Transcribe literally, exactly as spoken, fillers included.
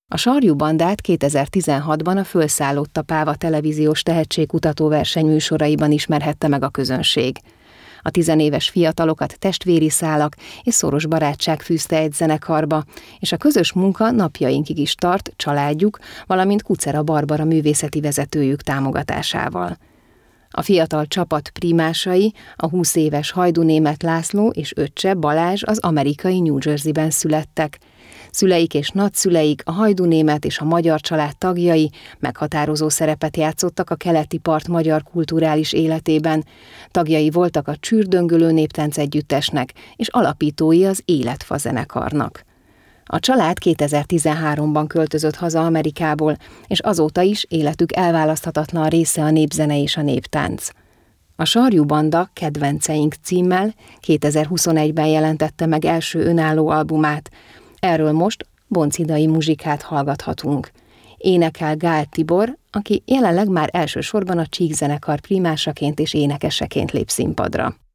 A Sarjú Bandát kétezer-tizenhatban a Fölszállott a Páva televíziós tehetségkutató verseny műsoraiban ismerhette meg a közönség. A tizenéves fiatalokat testvéri szálak és szoros barátság fűzte egy zenekarba, és a közös munka napjainkig is tart családjuk, valamint Kucera Barbara művészeti vezetőjük támogatásával. A fiatal csapat primásai, a húsz éves Hajdú Németh László és öccse Balázs az amerikai New Jerseyben születtek. Szüleik és nagyszüleik, a Hajdú Németh és a magyar család tagjai meghatározó szerepet játszottak a keleti part magyar kulturális életében. Tagjai voltak a Csürdöngölő néptánc együttesnek, és alapítói az Életfa zenekarnak. A család kétezer-tizenháromban költözött haza Amerikából, és azóta is életük elválaszthatatlan része a népzene és a néptánc. A Sarjú Banda Kedvenceink címmel kétezer-huszonegyben jelentette meg első önálló albumát. Erről most Boncidai muzsikát hallgathatunk. Énekel Gál Tibor, aki jelenleg már elsősorban a Csík zenekar primásaként és énekeseként lép színpadra.